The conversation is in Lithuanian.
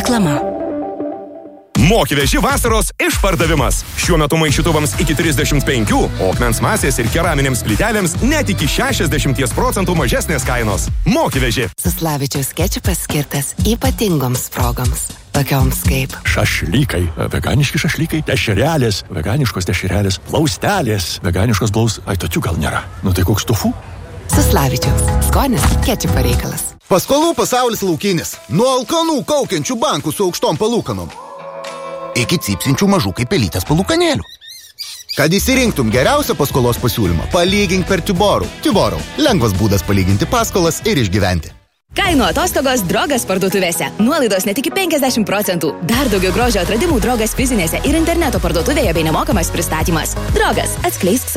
Reklama. Moki-veži vasaros išpardavimas. Šiuo metu maišytuvams iki 35, o akmens masės ir keraminėms plytelėms net iki 60% mažesnės kainos. Moki-veži. Saslavičiaus kečupas skirtas ypatingoms progoms. Tokioms kaip šašlykai, veganiški šašlykai, dešrelės, veganiškos dešrelės, plaustelės, veganiškos Ai, tokių gal nėra. Nu tai koks tofu? Saslavičiaus. Skonis kečupo reikalas. Paskolų pasaulis laukinis. Nuo alkanų kaukiančių bankų su aukštom palūkanom iki cypsinčių mažų kaip pelytės palūkanėlių. Kad įsirinktum geriausią paskolos pasiūlymą, palygink per Tiborų. Tiborų. Lengvas būdas palyginti paskolas ir išgyventi. Kainų atostogos Drogas parduotuvėse. Nuolaidos net iki 50%. Dar daugiau grožio atradimų Drogas fizinėse ir interneto parduotuvėje bei nemokamas pristatymas. Drogas. Atskleisk savo